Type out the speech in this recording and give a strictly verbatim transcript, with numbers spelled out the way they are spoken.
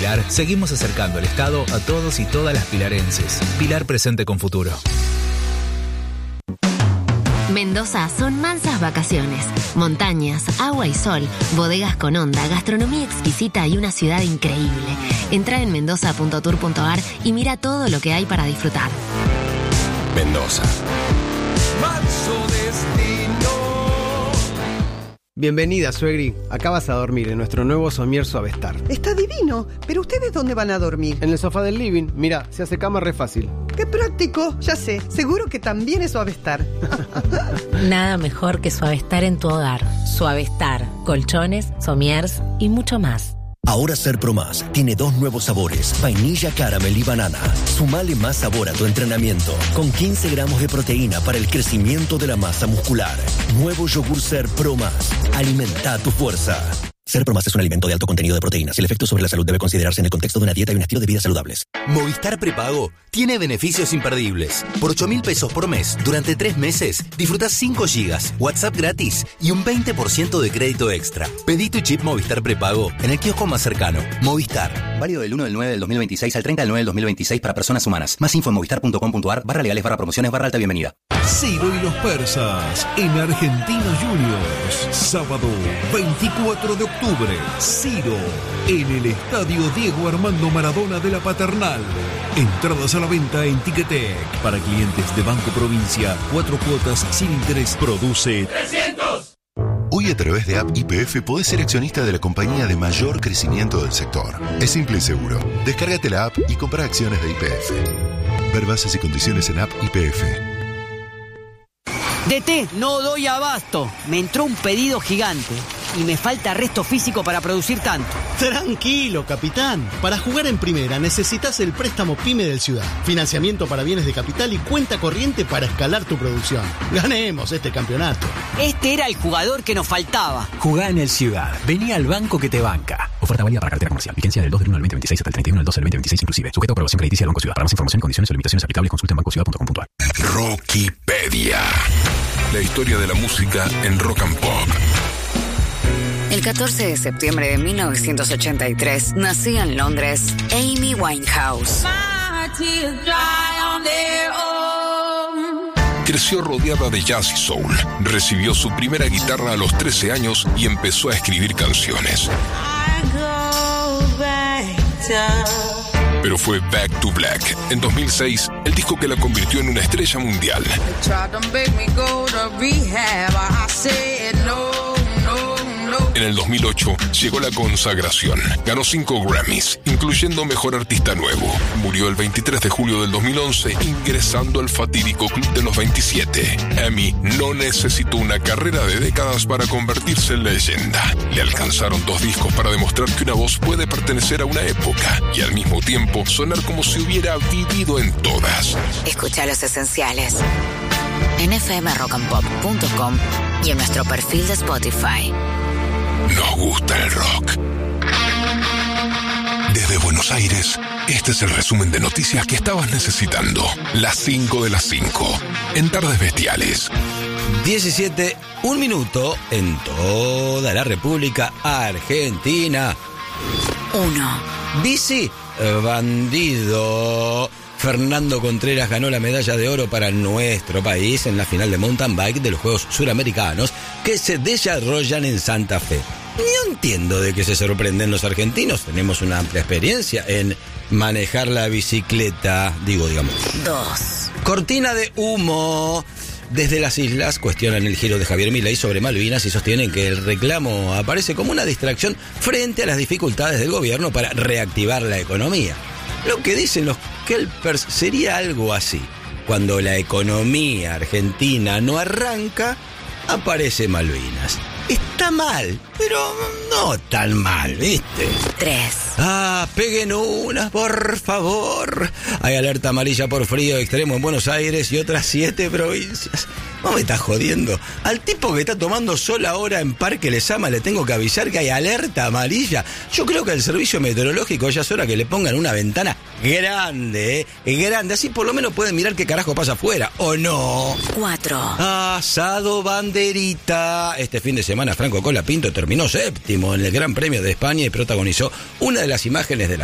Pilar, seguimos acercando el Estado a todos y todas las pilarenses. Pilar presente con futuro. Mendoza son mansas vacaciones, montañas, agua y sol, bodegas con onda, gastronomía exquisita y una ciudad increíble. Entra en mendoza punto tour punto a r y mira todo lo que hay para disfrutar. Mendoza. Manso destino. Bienvenida, suegri. Acá vas a dormir en nuestro nuevo somier Suavestar. Está divino, pero ¿ustedes dónde van a dormir? En el sofá del living. Mira, se hace cama re fácil. ¡Qué práctico! Ya sé, seguro que también es Suavestar. Nada mejor que Suavestar en tu hogar. Suavestar, colchones, somiers y mucho más. Ahora Serpro Más tiene dos nuevos sabores, vainilla, caramel y banana. Sumale más sabor a tu entrenamiento, con quince gramos de proteína para el crecimiento de la masa muscular. Nuevo yogur Serpro Más. Alimenta tu fuerza. Serpro Más es un alimento de alto contenido de proteínas y el efecto sobre la salud debe considerarse en el contexto de una dieta y un estilo de vida saludables. Movistar Prepago tiene beneficios imperdibles. Por ocho mil pesos por mes, durante tres meses, disfrutás cinco gigas, WhatsApp gratis y un veinte por ciento de crédito extra. Pedí tu chip Movistar Prepago en el kiosco más cercano. Movistar. Válido del uno del nueve del dos mil veintiséis al treinta del nueve del dos mil veintiséis para personas humanas. Más info en movistar punto com punto a r barra legales barra promociones barra alta bienvenida. Ciro y los persas en Argentinos Juniors. Sábado veinticuatro de octubre. Ciro en el Estadio Diego Armando Maradona de la Paternal. Entradas a la venta en Ticketek. Para clientes de Banco Provincia, cuatro cuotas sin interés. Produce trescientos. Hoy a través de App Y P F podés ser accionista de la compañía de mayor crecimiento del sector. Es simple y seguro. Descárgate la app y compra acciones de Y P F. Ver bases y condiciones en App Y P F. D T, no doy abasto. Me entró un pedido gigante y me falta resto físico para producir tanto. Tranquilo, capitán. Para jugar en primera necesitas el préstamo PYME del Ciudad. Financiamiento para bienes de capital y cuenta corriente para escalar tu producción. Ganemos este campeonato. Este era el jugador que nos faltaba. Jugá en el Ciudad. Vení al banco que te banca. Oferta válida para cartera comercial. Vigencia del dos del uno del veinte veintiséis hasta el treinta y uno del doce del veinte veintiséis inclusive. Sujeto a aprobación crediticia del Banco Ciudad. Para más información, condiciones o limitaciones aplicables, consulta en banco ciudad punto com punto a r. Rockipedia. La historia de la música en rock and pop. El catorce de septiembre de mil novecientos ochenta y tres nacía en Londres Amy Winehouse. Creció rodeada de jazz y soul. Recibió su primera guitarra a los trece años y empezó a escribir canciones. Pero fue Back to Black, en dos mil seis, el disco que la convirtió en una estrella mundial. En el dos mil ocho llegó la consagración. Ganó cinco Grammys, incluyendo Mejor Artista Nuevo. Murió el veintitrés de julio del dos mil once, ingresando al fatídico Club de los veintisiete. Amy no necesitó una carrera de décadas para convertirse en leyenda. Le alcanzaron dos discos para demostrar que una voz puede pertenecer a una época y al mismo tiempo sonar como si hubiera vivido en todas. Escucha Los Esenciales en f m rock and pop punto com y en nuestro perfil de Spotify. Nos gusta el rock. Desde Buenos Aires, este es el resumen de noticias que estabas necesitando. Las cinco de las cinco, en Tardes Bestiales. diecisiete, un minuto en toda la República Argentina. Uno. Bici, bandido. Fernando Contreras ganó la medalla de oro para nuestro país en la final de mountain bike de los Juegos Suramericanos que se desarrollan en Santa Fe. No entiendo de qué se sorprenden los argentinos. Tenemos una amplia experiencia en manejar la bicicleta, digo, digamos. Dos. Cortina de humo. Desde las islas cuestionan el giro de Javier Milei sobre Malvinas y sostienen que el reclamo aparece como una distracción frente a las dificultades del gobierno para reactivar la economía. Lo que dicen los kelpers sería algo así. Cuando la economía argentina no arranca, aparece Malvinas. Está mal, pero no tan mal, ¿viste? Tres. Ah, peguen unas, por favor. Hay alerta amarilla por frío extremo en Buenos Aires y otras siete provincias. No me estás jodiendo. Al tipo que está tomando sol ahora en Parque Lezama le tengo que avisar que hay alerta amarilla. Yo creo que el servicio meteorológico ya es hora que le pongan una ventana grande, ¿eh? Grande. Así por lo menos pueden mirar qué carajo pasa afuera, ¿o no? Cuatro. Asado banderita. Este fin de semana Franco Colapinto terminó séptimo en el Gran Premio de España y protagonizó una de las imágenes de la